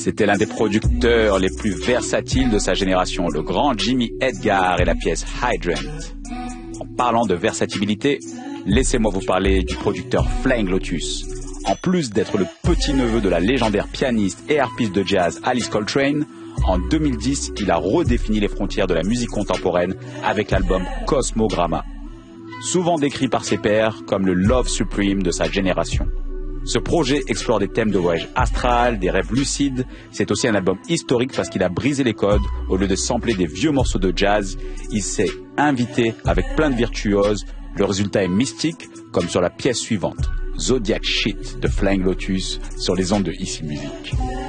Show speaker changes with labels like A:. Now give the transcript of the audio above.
A: C'était l'un des producteurs les plus versatiles de sa génération, le grand Jimmy Edgar et la pièce Hydrant. En parlant de versatilité, laissez-moi vous parler du producteur Flying Lotus. En plus d'être le petit-neveu de la légendaire pianiste et harpiste de jazz Alice Coltrane, en 2010, il a redéfini les frontières de la musique contemporaine avec l'album Cosmogramma. Souvent décrit par ses pairs comme le Love Supreme de sa génération. Ce projet explore des thèmes de voyage astral, des rêves lucides. C'est aussi un album historique parce qu'il a brisé les codes. Au lieu de sampler des vieux morceaux de jazz, il s'est invité avec plein de virtuoses. Le résultat est mystique, comme sur la pièce suivante, Zodiac Shit de Flying Lotus sur les ondes de Ici Musique.